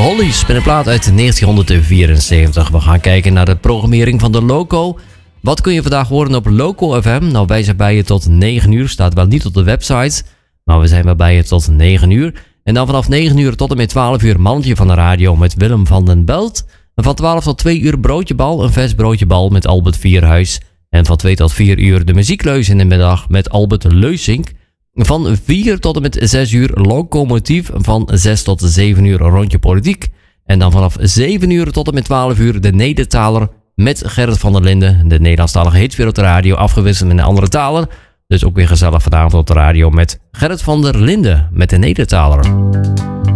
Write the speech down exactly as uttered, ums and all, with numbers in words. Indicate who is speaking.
Speaker 1: Hollies met een plaat uit negentienhonderdvierenzeventig. We gaan kijken naar de programmering van de Loco. Wat kun je vandaag horen op Loco F M? Nou, wij zijn bij je tot negen uur. Staat wel niet op de website, maar we zijn wel bij je tot negen uur. En dan vanaf negen uur tot en met twaalf uur Mannetje van de Radio met Willem van den Belt. En van twaalf tot twee uur Broodjebal, een vers broodjebal met Albert Vierhuis. En van twee tot vier uur de muziekleus in de middag met Albert Leusink. Van vier tot en met zes uur Locomotief. Van zes tot zeven uur Rondje Politiek. En dan vanaf zeven uur tot en met twaalf uur de Nedertaler met Gerrit van der Linden. De Nederlandstalige hits weer op de radio, afgewisseld met een andere taler. Dus ook weer gezellig vanavond op de radio met Gerrit van der Linden met de Nedertaler.